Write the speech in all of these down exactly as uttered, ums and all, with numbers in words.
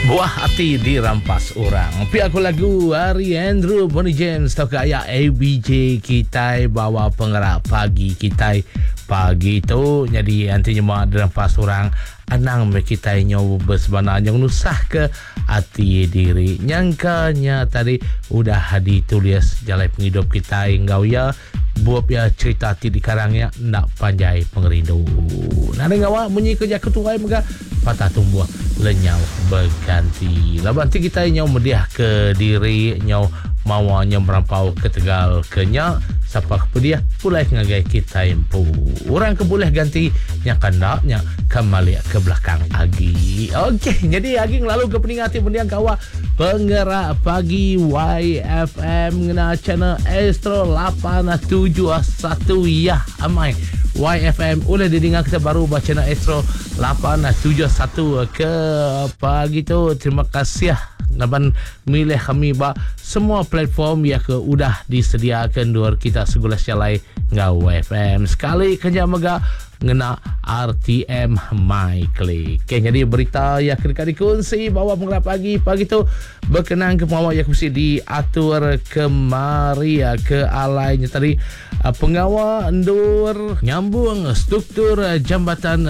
Buah hati dirampas orang. Pi aku lagu Ari Andrew Bonnie James tau ke ayat A B J kita bawa penggerak pagi kita pagi tu jadi antinya mau dirampas orang anang me kita nyawa bersebenarnya nusah ke hati diri nyangkanya tadi udah ditulis jalan penghidup kita engkau ya buat ya cerita hati di karangnya nak panjai pengerindu. Nah dengan awak bunyi kerja ketua mega patah tumbuh lenyau berganti. Lah nanti kita nyau mediah ke diri nyau mawanya merampau ke Tegal kenya siapa kepedia pulai ngagai kita empu. Orang ke boleh ganti yang kandaknya kembali ke belakang Agi. Okey, jadi Agi lalu ke peningati pendiang kawa penggerak pagi Y F M ngena channel Astro lapan tujuh satu ya amai. Y F M boleh didengar kita baru baca channel Astro lapan tujuh satu ke pagi tu. Terima kasih Naban milih kami ba semua platform yang ke udah disediakan dua kita segala syalai ngau Y F M sekali kerja mega ngena R T M My Click. Okay, jadi berita yang kena dikongsi bahawa penggerak pagi pagi tu berkenaan ke pengawal yang mesti diatur kemari ke alainya tadi pengawal endur nyambung struktur jambatan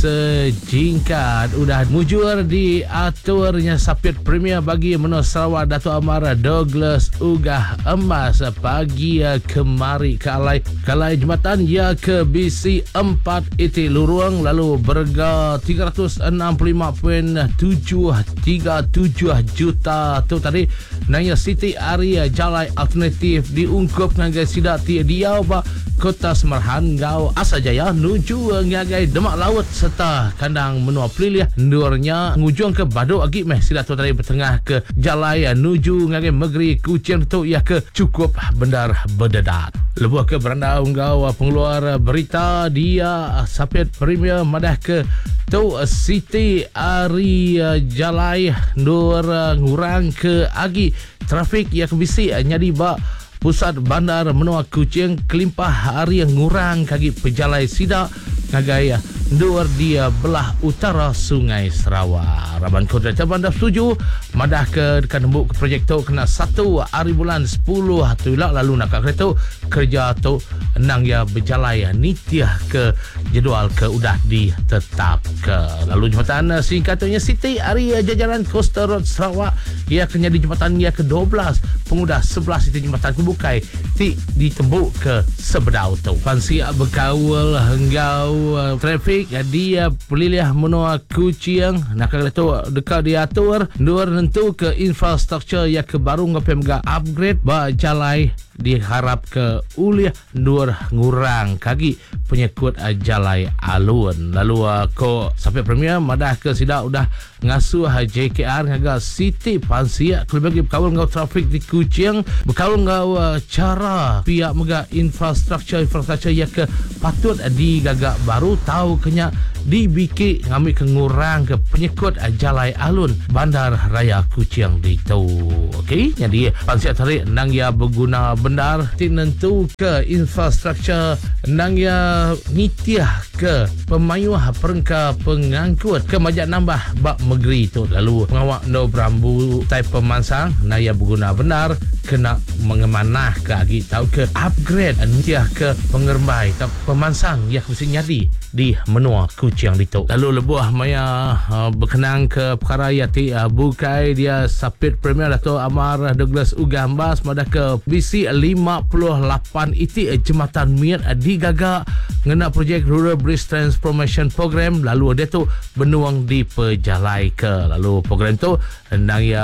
sejingkat udah mujur diaturnya sapit premier bagi Menua Sarawak Dato' Amar Douglas Ugah Emas pagi kemari ke alai kalai jambatan ya ke B C empat iti luruang lalu berga tiga ratus enam puluh lima perpuluhan tujuh tiga tujuh juta tu tadi nanya Siti Area Jalai Alternatif diungkup ngagai sidak ti dia ba Kota Semarahan Gau Asajaya nuju ngagai Demak Laut serta kandang Menua Pelilih ndurnya ngujung ke Baduk Agi meh sidak tu tadi bertengah ke Jalai nuju ngagai Megeri Kuching tu ya ke cukup bendar berdedat lebuh ke beranda unggau pengeluar berita dia sapit premier madah ke tu Siti Ari Jalai ndur ngurang ke Agi trafik yang bisi nyadi ba pusat bandar Menua Kuching kelimpah hari yang ngurang kagi pejalai sidak ngagai ndur dia belah utara Sungai Sarawak. Raban Kodrat Cabang dah setuju madah ke dekat nembuk ke projek tu kena satu hari bulan sepuluh tu lah lalu nak kereta kerja tu nang ya berjalai nitiah ke jadual ke udah ditetap ke lalu jambatan singkatnya Siti Ari jajaran Coastal Road Sarawak ia akan jadi jambatan ia ke dua belas pengudah sebelas itu jambatan kebukai ti ditembuk ke sebedau tu fansia berkawal henggau uh, trafik ya, dia pelilih Menua Kuching nak kereta dekat diatur ndur nentu ke infrastruktur yang ke baru ngapem ga upgrade ba jalai diharap ke uliah ndur ngurang kagi penyekut uh, jalai alun lalu uh, ko sampai premier madah ke sidak udah ngasuh uh, J K R ngaga Siti Pansia kelebih berkawal ngau trafik di Kuching berkawal ngau uh, cara pihak mega infrastruktur infrastruktur yang ke patut uh, digagak baru tahu kenya dibikin ngambil kengurang ke penyekut uh, jalai alun bandar raya Kuching di tu. Okey, jadi Pansia tarik nang ya berguna benar tinentu ke infrastruktur nang ya nitiah ke pemayuh perengka pengangkut ke majak nambah bak megeri tu lalu pengawak no berambu tai pemansang naya berguna benar kena mengemanah ke agi tahu ke upgrade nitiah ke pengerbai tak pemansang yang mesti nyadi di Menua Kuching itu lalu lebuah maya uh, berkenang ke perkara yati uh, bukai dia sapit premier Dato' Amar Douglas Ugah Emas madah ke B C lima puluh lapan iti uh, jembatan miat uh, digagak ngena projek Rural Bridge Transformation Program lalu dia tu benuang di pejalai ke lalu program tu nang ya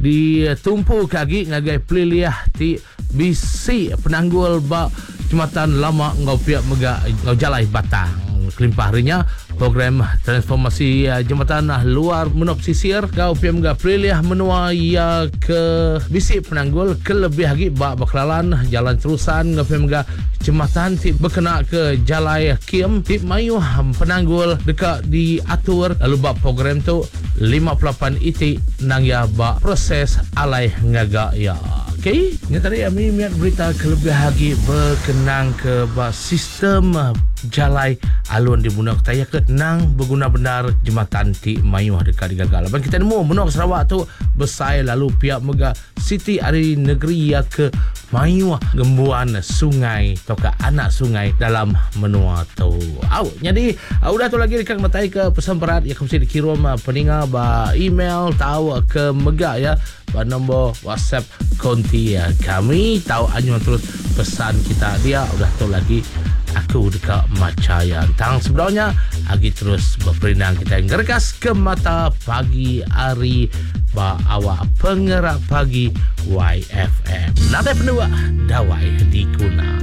ditumpu kagi ngagai pelilih ti B C penanggul ba jembatan lama ngau pihak mega ngau jalai batang kelimpah harinya program transformasi uh, jembatan uh, luar Menua Pesisir kau P M G Pelilih Menua ya ke bisi penanggul ke lebih lagi bak baklalan jalan terusan ke P M G jembatan tip berkena ke Jalai Kim tip mayu penanggul dekat diatur lalu bak program tu lima puluh lapan iti nang ya bak proses alai ngaga ya. Okey, ini tadi kami miat berita kelebih lagi berkenaan ke bak sistem jalai alun di Bunok Taya ke nang berguna benar jembatan ti mayuh dekat di Gagal. Abang kita nemu Bunok Sarawak tu besai lalu pihak mega Siti Ari Negeri ya ke mayuh gembuan sungai atau ke anak sungai dalam menua tu. Au, jadi udah tu lagi dekat matai ke pesan perat ya mesti dikirim peninga ba email tahu ke mega ya ba nombor WhatsApp konti ya kami tahu anjuran terus pesan kita dia udah tu lagi aku dekat Macayan. Tang sebenarnya lagi terus berperinang kita yang ngerekas ke mata pagi hari ba awak penggerak pagi Y F M. Nanti pendua dawai di kuna.